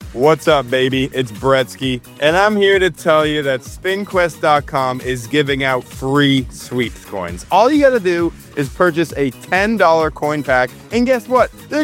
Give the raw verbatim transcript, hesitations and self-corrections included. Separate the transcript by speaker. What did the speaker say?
Speaker 1: What's up, baby? It's Bretsky, and I'm here to tell you that spin quest dot com is giving out free sweeps coins. All you gotta do is purchase a ten dollar coin pack, and guess what? They're